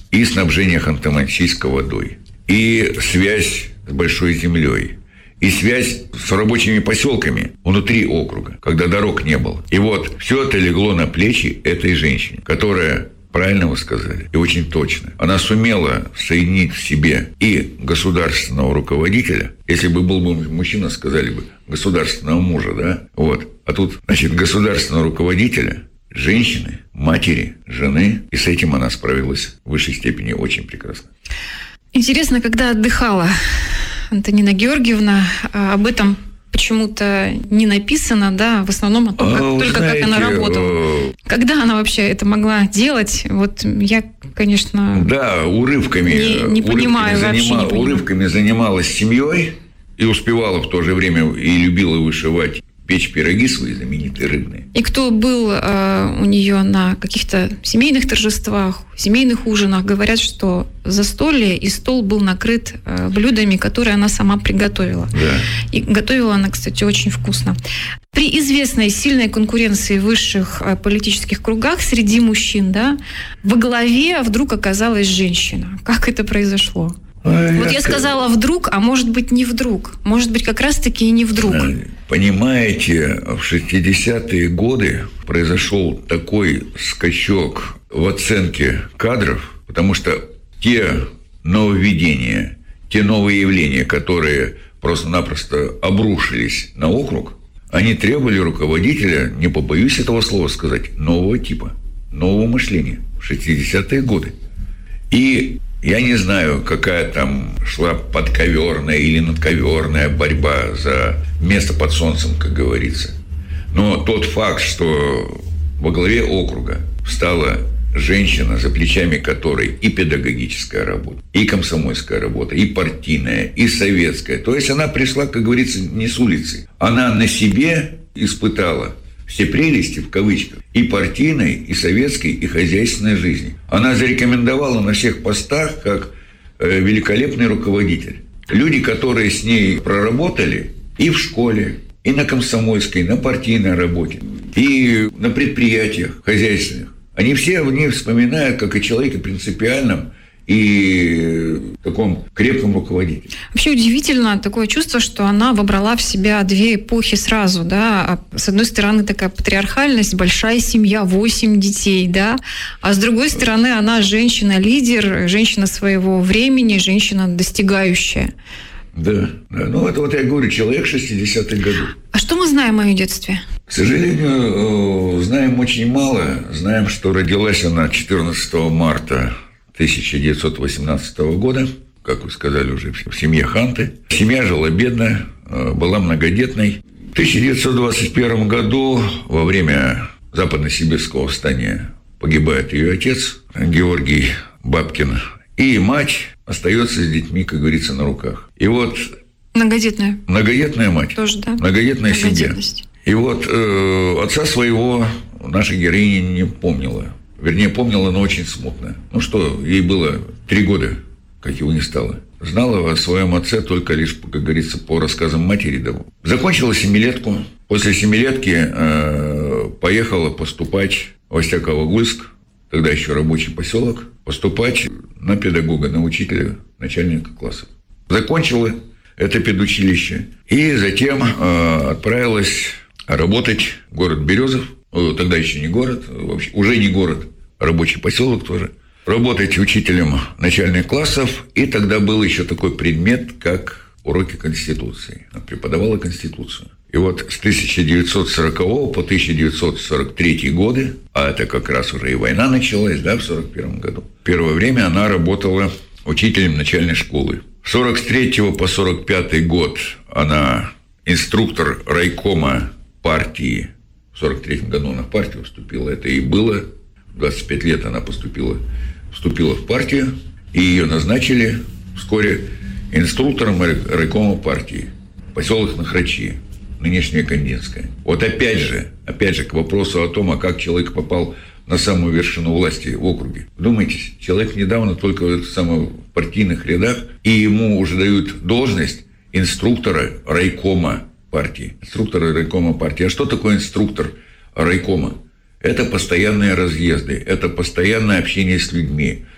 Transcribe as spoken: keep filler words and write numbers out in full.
и снабжение Ханты-Мансийска водой, и связь с Большой землей, и связь с рабочими поселками внутри округа, когда дорог не было. И вот все это легло на плечи этой женщине, которая, правильно вы сказали, и очень точно, она сумела соединить в себе и государственного руководителя, если бы был бы мужчина, сказали бы, государственного мужа, да, вот, а тут, значит, государственного руководителя, женщины, матери, жены, и с этим она справилась в высшей степени очень прекрасно. Интересно, когда отдыхала Антонина Георгиевна, об этом почему-то не написано, да, в основном о том, как, а, только знаете, как она работала. Когда она вообще это могла делать? Вот я, конечно, да, урывками, не, не понимаю, урывками, вообще занима, не понимаю. урывками занималась семьей и успевала в то же время и любила вышивать, печь пироги свои знаменитые рыбные. И кто был э, у нее на каких-то семейных торжествах, семейных ужинах, говорят, что застолье и стол был накрыт э, блюдами, которые она сама приготовила. Да. И готовила она, кстати, очень вкусно. При известной сильной конкуренции в высших э, политических кругах среди мужчин, да, во главе вдруг оказалась женщина. Как это произошло? Ой, вот я сказала вдруг, а может быть не вдруг. Может быть как раз-таки и не вдруг. Понимаете, в шестидесятые годы произошел такой скачок в оценке кадров, потому что те нововведения, те новые явления, которые просто-напросто обрушились на округ, они требовали руководителя, не побоюсь этого слова сказать, нового типа, нового мышления в шестидесятые годы. И я не знаю, какая там шла подковерная или надковерная борьба за место под солнцем, как говорится. Но тот факт, что во главе округа встала женщина, за плечами которой и педагогическая работа, и комсомольская работа, и партийная, и советская. То есть она пришла, как говорится, не с улицы. Она на себе испытала все прелести, в кавычках, и партийной, и советской, и хозяйственной жизни. Она зарекомендовала на всех постах как э, великолепный руководитель. Люди, которые с ней проработали и в школе, и на комсомольской, и на партийной работе, и на предприятиях хозяйственных, они все в ней вспоминают как о человеке принципиальном и таком крепком руководителе. Вообще удивительно такое чувство, что она вобрала в себя две эпохи сразу, да. С одной стороны, такая патриархальность, большая семья, восемь детей, да. А с другой стороны, она женщина-лидер, женщина своего времени, женщина достигающая. Да, да. Ну, это вот я говорю, человек шестидесятых годов. А что мы знаем о ее детстве? К сожалению, знаем очень мало. Знаем, что родилась она четырнадцатого марта тысяча девятьсот восемнадцатого года, как вы сказали уже, в семье Ханты. Семья жила бедная, была многодетной. В тысяча девятьсот двадцать первом году, во время Западно-Сибирского восстания, погибает ее отец Георгий Бабкин, и мать остается с детьми, как говорится, на руках. И вот... Многодетная. Многодетная мать. Тоже, да. Многодетная семья. И вот э, отца своего наша героиня не помнила. Вернее, помнила, но очень смутно. Ну что, ей было три года, как его не стало. Знала о своем отце только лишь, как говорится, по рассказам матери. Да. Закончила семилетку. После семилетки э, поехала поступать в Остяково-Гульск, тогда еще рабочий поселок, поступать на педагога, на учителя начальника класса. Закончила это педучилище и затем э, отправилась работать в город Березов. Тогда еще не город, вообще, уже не город, рабочий поселок тоже. Работать учителем начальных классов, и тогда был еще такой предмет, как уроки Конституции. Она преподавала Конституцию. И вот с тысяча девятьсот сорокового по тысяча девятьсот сорок третий годы, а это как раз уже и война началась, да, в сорок первом году, первое время она работала учителем начальной школы. С сорок третьего по сорок пятый год она инструктор райкома партии. В сорок третьем году она в партию вступила. Это и было. В двадцать пять лет она поступила, вступила в партию, и ее назначили вскоре инструктором райкома партии. Поселок Нахрачи, нынешняя Кандинская. Вот опять же, опять же, к вопросу о том, а как человек попал на самую вершину власти в округе. Вдумайтесь, человек недавно только в, самом, в партийных рядах, и ему уже дают должность инструктора райкома партии. Инструктора райкома партии. А что такое инструктор райкома? Это постоянные разъезды, это постоянное общение с людьми,